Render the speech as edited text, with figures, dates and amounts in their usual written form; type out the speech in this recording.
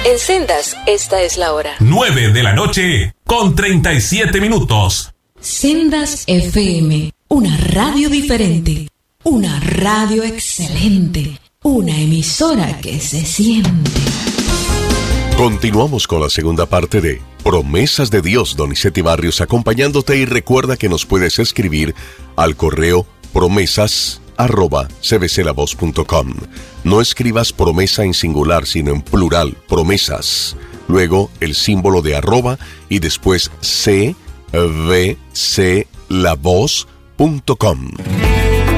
En Sendas, esta es la hora. 9 de la noche con 37 minutos. Sendas FM, una radio diferente, una radio excelente, una emisora que se siente. Continuamos con la segunda parte de Promesas de Dios. Donizetti Barrios acompañándote, y recuerda que nos puedes escribir al correo promesas@cbclavoz.com. No escribas promesa en singular, sino en plural, promesas. Luego el símbolo de arroba y después cbclavoz.com.